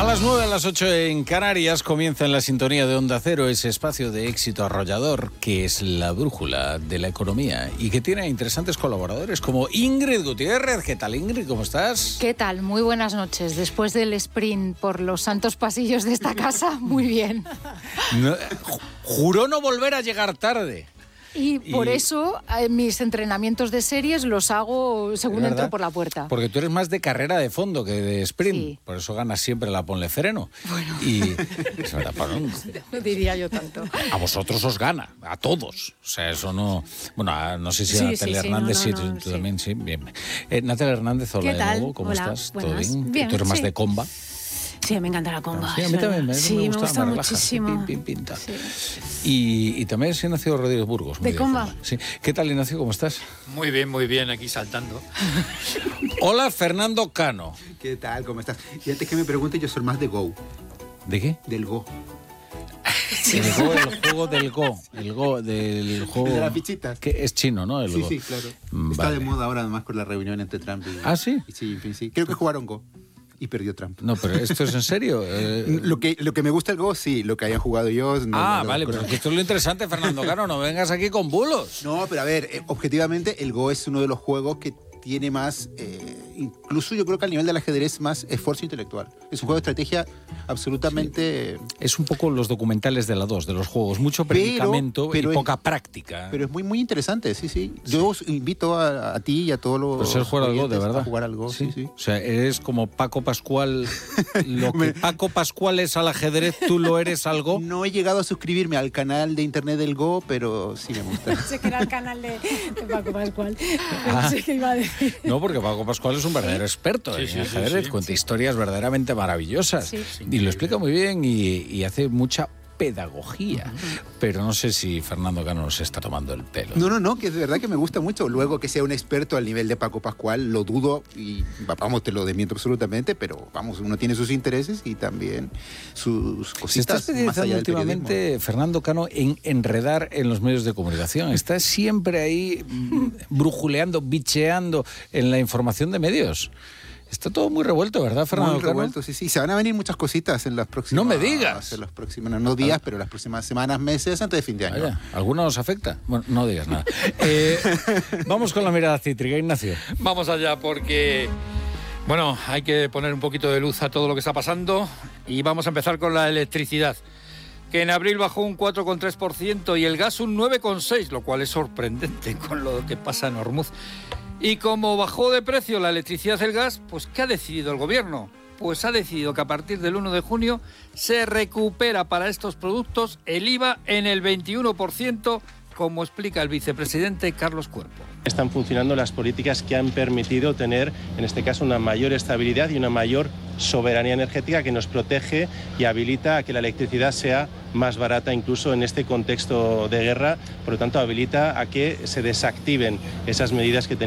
A las 9, a las 8 en Canarias comienza en la sintonía de Onda Cero ese espacio de éxito arrollador que es la brújula de la economía y que tiene interesantes colaboradores como Ingrid Gutiérrez. ¿Qué tal, Ingrid? ¿Cómo estás? ¿Qué tal? Muy buenas noches. Después del sprint por los santos pasillos de esta casa, muy bien. Juró no volver a llegar tarde. Y por eso mis entrenamientos de series los hago según entro por la puerta. Porque tú eres más de carrera de fondo que de sprint. Sí. Por eso ganas siempre la ponle freno. Bueno. Y es verdad, no diría yo tanto. A vosotros os gana, a todos. O sea, eso no... Bueno, no sé si a Natalia Hernández sí, tú también, sí. Bien. Natalia Hernández, hola de nuevo. ¿Cómo estás? Buenas. ¿Todo bien? Bien, tú eres más de comba. Sí, me encanta la comba. Sí, a mí también me gusta muchísimo. Pinta. Sí. Y también es Ignacio Rodríguez Burgos. ¿De comba? Sí. ¿Qué tal, Ignacio? ¿Cómo estás? Muy bien, aquí saltando. Hola, Fernando Cano. ¿Qué tal? ¿Cómo estás? Y antes que me preguntes, yo soy más de Go. ¿De qué? Del Go. El juego del Go. El juego... El de las fichitas. Que es chino, ¿no? El Go. Sí, claro. Está de moda ahora, además, con la reunión entre Trump y... ¿Ah, sí? Sí, en fin, sí. Creo que jugaron Go. Y perdió Trump. No, pero ¿esto es en serio? Lo que me gusta el Go, sí. Lo que hayan jugado yo... Vale, pero esto es lo interesante, Fernando Cano. No vengas aquí con bulos. No, pero a ver, objetivamente, el Go es uno de los juegos que tiene más... incluso yo creo que al nivel del ajedrez más esfuerzo intelectual. Es un juego de estrategia absolutamente... Sí. Es un poco los documentales de la 2, de los juegos. Mucho predicamento y poca práctica. Pero es muy, muy interesante, sí. Yo os invito a ti y a todos los... Pues es jugar al Go, de verdad. A jugar al Go, sí. O sea, eres como Paco Pascual. Lo que Paco Pascual es al ajedrez, tú lo eres al Go. No he llegado a suscribirme al canal de internet del Go, pero sí me gusta. Sé que era el canal de Paco Pascual. No sé qué iba a decir. No, porque Paco Pascual es un verdadero experto en ajedrez, cuenta historias verdaderamente maravillosas. Y lo explica muy bien y hace mucha pedagogía. Pero no sé si Fernando Cano se está tomando el pelo. No, que es verdad que me gusta mucho. Luego que sea un experto al nivel de Paco Pascual, lo dudo y vamos, te lo desmiento absolutamente, pero vamos, uno tiene sus intereses y también sus cositas. Se está especializando últimamente Fernando Cano en enredar en los medios de comunicación. Está siempre ahí brujuleando, bicheando en la información de medios. Está todo muy revuelto, ¿verdad, Fernando? Muy revuelto, sí. Se van a venir muchas cositas en las próximas... ¡No me digas! En los próximos, no días, pero las próximas semanas, meses, antes de fin de año. Vaya, ¿alguna os afecta? Bueno, no digas nada. Vamos con la mirada cítrica, Ignacio. Vamos allá porque... Bueno, hay que poner un poquito de luz a todo lo que está pasando y vamos a empezar con la electricidad, que en abril bajó un 4,3% y el gas un 9,6%, lo cual es sorprendente con lo que pasa en Hormuz. Y como bajó de precio la electricidad y el gas, pues ¿qué ha decidido el gobierno? Pues ha decidido que a partir del 1 de junio se recupera para estos productos el IVA en el 21%, como explica el vicepresidente Carlos Cuerpo. Están funcionando las políticas que han permitido tener, en este caso, una mayor estabilidad y una mayor soberanía energética que nos protege y habilita a que la electricidad sea más barata incluso en este contexto de guerra. Por lo tanto, habilita a que se desactiven esas medidas que